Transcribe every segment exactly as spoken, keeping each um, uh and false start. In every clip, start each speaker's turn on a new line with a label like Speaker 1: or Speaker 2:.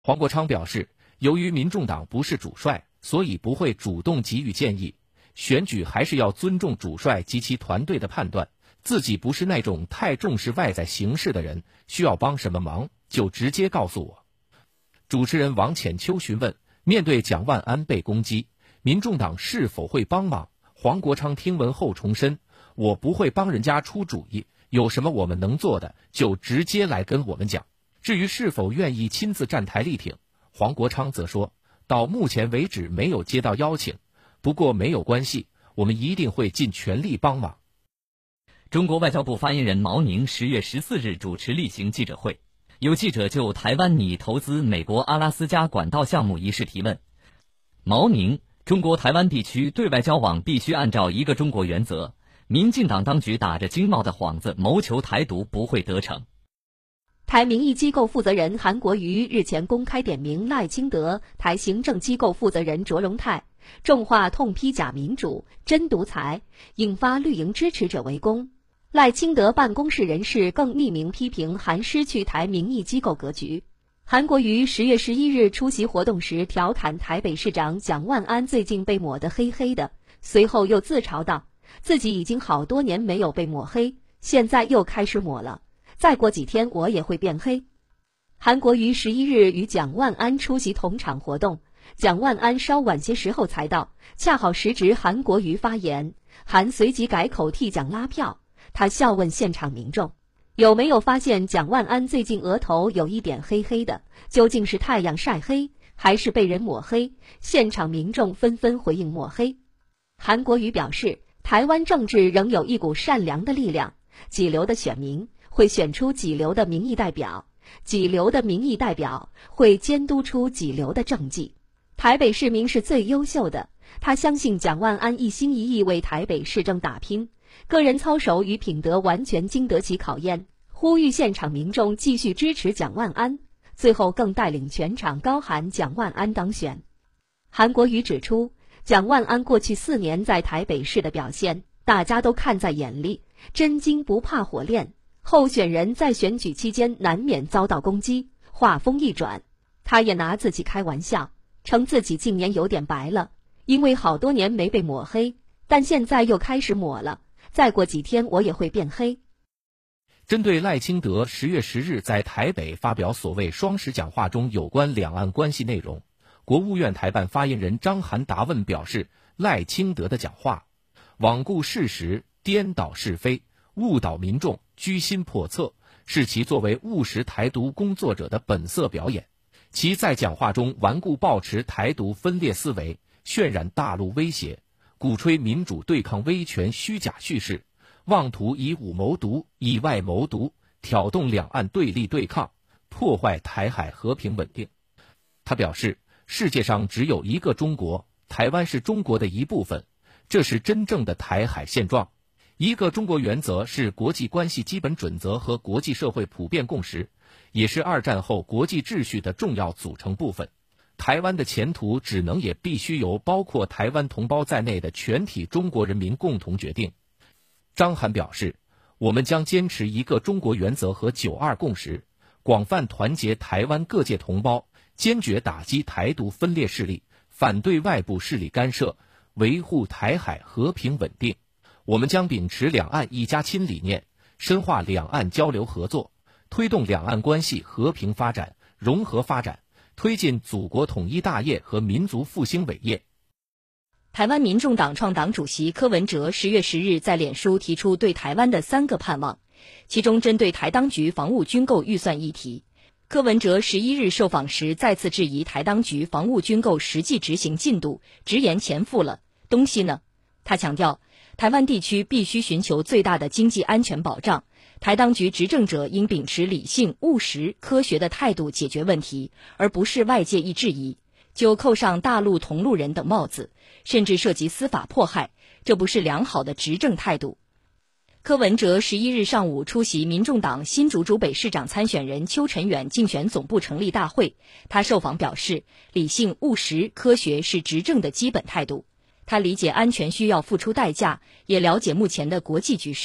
Speaker 1: 黄国昌表示，由于民众党不是主帅，所以不会主动给予建议，选举还是要尊重主帅及其团队的判断，自己不是那种太重视外在形势的人，需要帮什么忙就直接告诉我。主持人王浅秋询问，面对蒋万安被攻击，民众党是否会帮忙？黄国昌听闻后重申，我不会帮人家出主意，有什么我们能做的就直接来跟我们讲。至于是否愿意亲自站台力挺，黄国昌则说，到目前为止没有接到邀请，不过没有关系，我们一定会尽全力帮忙。
Speaker 2: 中国外交部发言人毛宁十月十四日主持例行记者会，有记者就台湾拟投资美国阿拉斯加管道项目一事提问。毛宁，中国台湾地区对外交往必须按照一个中国原则，民进党当局打着经贸的幌子谋求台独不会得逞。
Speaker 3: 台民意机构负责人韩国瑜日前公开点名赖清德、台行政机构负责人卓荣泰，重话痛批假民主、真独裁，引发绿营支持者围攻。赖清德办公室人士更匿名批评韩失去台民意机构格局。韩国瑜十月十一日出席活动时调侃台北市长蒋万安最近被抹得黑黑的，随后又自嘲道，自己已经好多年没有被抹黑，现在又开始抹了。再过几天我也会变黑。韩国瑜十一日与蒋万安出席同场活动，蒋万安稍晚些时候才到，恰好时值韩国瑜发言，韩随即改口替蒋拉票。他笑问现场民众，有没有发现蒋万安最近额头有一点黑黑的，究竟是太阳晒黑，还是被人抹黑？现场民众纷纷回应抹黑。韩国瑜表示，台湾政治仍有一股善良的力量，几流的选民会选出几流的民意代表，几流的民意代表会监督出几流的政绩。台北市民是最优秀的，他相信蒋万安一心一意为台北市政打拼，个人操守与品德完全经得起考验，呼吁现场民众继续支持蒋万安，最后更带领全场高喊蒋万安当选。韩国瑜指出，蒋万安过去四年在台北市的表现，大家都看在眼里，真金不怕火炼，候选人在选举期间难免遭到攻击，话锋一转，他也拿自己开玩笑，称自己近年有点白了，因为好多年没被抹黑，但现在又开始抹了，再过几天我也会变黑。
Speaker 1: 针对赖清德十月十日在台北发表所谓双十讲话中有关两岸关系内容，国务院台办发言人张韩答问表示，赖清德的讲话罔顾事实、颠倒是非、误导民众、居心叵测，是其作为务实台独工作者的本色表演。其在讲话中顽固抱持台独分裂思维，渲染大陆威胁，鼓吹民主对抗威权虚假叙事，妄图以武谋独、以外谋独，挑动两岸对立对抗，破坏台海和平稳定。他表示，世界上只有一个中国，台湾是中国的一部分，这是真正的台海现状。一个中国原则是国际关系基本准则和国际社会普遍共识，也是二战后国际秩序的重要组成部分。台湾的前途只能也必须由包括台湾同胞在内的全体中国人民共同决定。张韩表示，我们将坚持一个中国原则和九二共识，广泛团结台湾各界同胞，坚决打击台独分裂势力，反对外部势力干涉，维护台海和平稳定。我们将秉持两岸一家亲理念，深化两岸交流合作，推动两岸关系和平发展、融合发展，推进祖国统一大业和民族复兴伟业。
Speaker 4: 台湾民众党创党主席柯文哲十月十日在脸书提出对台湾的三个盼望，其中针对台当局防务军购预算议题，柯文哲十一日受访时再次质疑台当局防务军购实际执行进度，直言钱付了，东西呢？他强调，台湾地区必须寻求最大的经济安全保障，台当局执政者应秉持理性、务实、科学的态度解决问题，而不是外界一质疑就扣上大陆同路人等帽子，甚至涉及司法迫害，这不是良好的执政态度。柯文哲十一日上午出席民众党新竹竹北市长参选人邱成远竞选总部成立大会，他受访表示，理性、务实、科学是执政的基本态度。他理解安全需要付出代价，也了解目前的国际局势，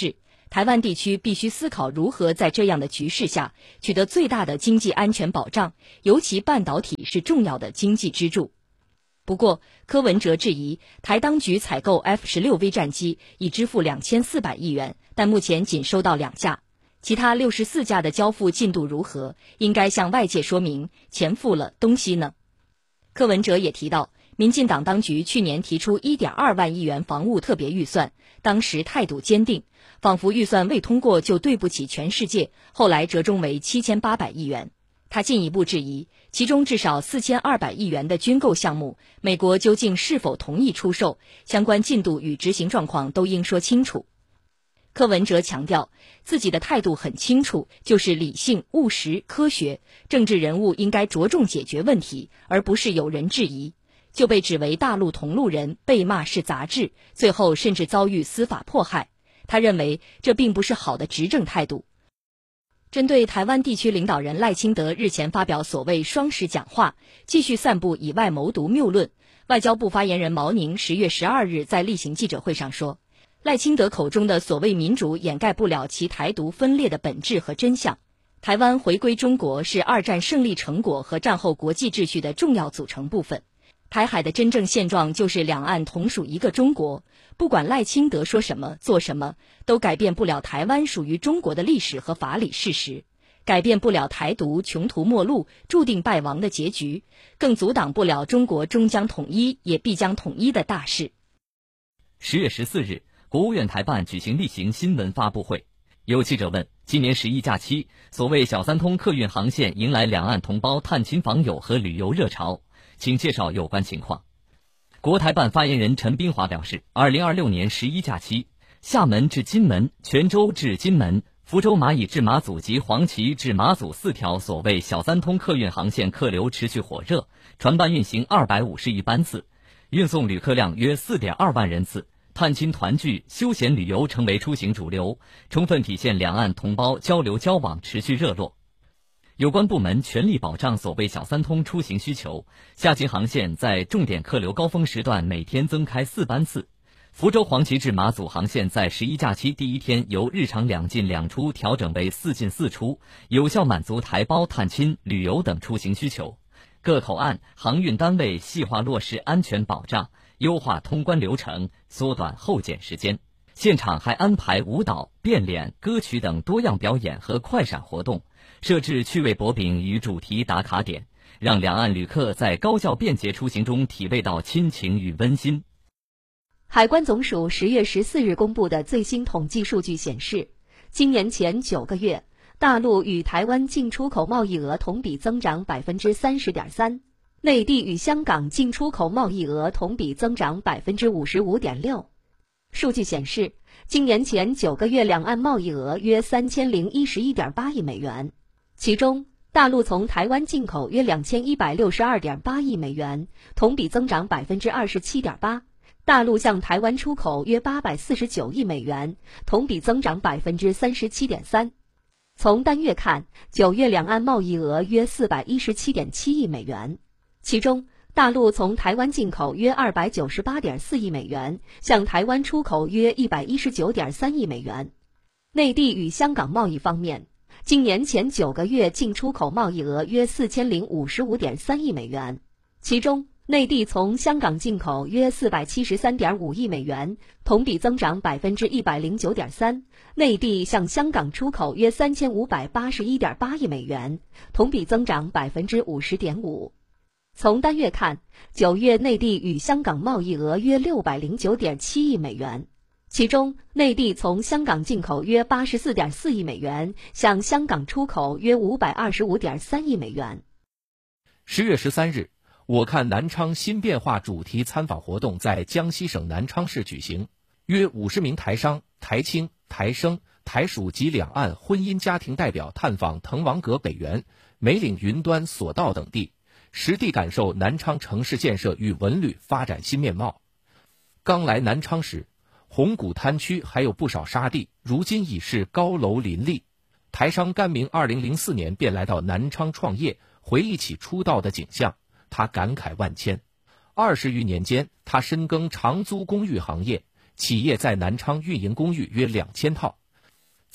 Speaker 4: 台湾地区必须思考如何在这样的局势下取得最大的经济安全保障，尤其半导体是重要的经济支柱。不过，柯文哲质疑台当局采购 F 十六 V 战机已支付两千四百亿元，但目前仅收到两架，其他六十四架的交付进度如何？应该向外界说明钱付了，东西呢？柯文哲也提到，民进党当局去年提出 一点二万亿元防务特别预算，当时态度坚定，仿佛预算未通过就对不起全世界，后来折中为七千八百亿元。他进一步质疑，其中至少四千二百亿元的军购项目，美国究竟是否同意出售，相关进度与执行状况都应说清楚。柯文哲强调，自己的态度很清楚，就是理性、务实、科学，政治人物应该着重解决问题，而不是有人质疑，就被指为大陆同路人，被骂是杂质，最后甚至遭遇司法迫害。他认为这并不是好的执政态度。针对台湾地区领导人赖清德日前发表所谓双十讲话，继续散布以外谋独谬论，外交部发言人毛宁十月十二日在例行记者会上说，赖清德口中的所谓民主掩盖不了其台独分裂的本质和真相。台湾回归中国是二战胜利成果和战后国际秩序的重要组成部分。台海的真正现状就是两岸同属一个中国，不管赖清德说什么做什么，都改变不了台湾属于中国的历史和法理事实，改变不了台独穷途末路注定败亡的结局，更阻挡不了中国终将统一也必将统一的大事。
Speaker 2: 十月十四日，国务院台办举行例行新闻发布会，有记者问，今年十一假期，所谓小三通客运航线迎来两岸同胞探亲访友和旅游热潮，请介绍有关情况。国台办发言人陈斌华表示，二零二六年十一假期，厦门至金门、泉州至金门、福州蚂蚁至马祖及黄岐至马祖四条所谓小三通客运航线客流持续火热，船班运行二百五十余班次，运送旅客量约 四点二万人次，探亲团聚、休闲旅游成为出行主流，充分体现两岸同胞交流交往持续热络。有关部门全力保障所谓小三通出行需求，下行航线在重点客流高峰时段每天增开四班次。福州黄岐至马祖航线在十一假期第一天由日常两进两出调整为四进四出，有效满足台胞探亲、旅游等出行需求。各口岸、航运单位细化落实安全保障，优化通关流程，缩短候检时间。现场还安排舞蹈、变脸、歌曲等多样表演和快闪活动，设置趣味薄饼与主题打卡点，让两岸旅客在高效便捷出行中体味到亲情与温馨。
Speaker 3: 海关总署十月十四日公布的最新统计数据显示，今年前九个月，大陆与台湾进出口贸易额同比增长 百分之三十点三， 内地与香港进出口贸易额同比增长 百分之五十五点六。数据显示，今年前九个月两岸贸易额约三千零一十一点八亿美元，其中大陆从台湾进口约两千一百六十二点八亿美元，同比增长 百分之二十七点八。大陆向台湾出口约八百四十九亿美元，同比增长 百分之三十七点三。从单月看，九月两岸贸易额约四百一十七点七亿美元，其中大陆从台湾进口约二百九十八点四亿美元，向台湾出口约一百一十九点三亿美元。内地与香港贸易方面，今年前九个月进出口贸易额约四千零五十五点三亿美元，其中内地从香港进口约四百七十三点五亿美元，同比增长 百分之一百零九点三。内地向香港出口约三千五百八十一点八亿美元，同比增长 百分之五十点五。从单月看，九月内地与香港贸易额约六百零九点七亿美元，其中内地从香港进口约八十四点四亿美元，向香港出口约五百二十五点三亿美元。
Speaker 1: 十月十三日，我看南昌新变化主题参访活动在江西省南昌市举行，约五十名台商、台青、台生、台属及两岸婚姻家庭代表探访滕王阁北园、梅岭云端索道等地，实地感受南昌城市建设与文旅发展新面貌。刚来南昌时，红谷滩区还有不少沙地，如今已是高楼林立。台商甘明二零零四年便来到南昌创业，回忆起出道的景象，他感慨万千。二十余年间，他深耕长租公寓行业，企业在南昌运营公寓约两千套。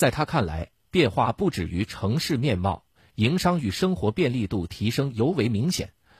Speaker 1: 在他看来，变化不止于城市面貌，营商与生活便利度提升尤为明显。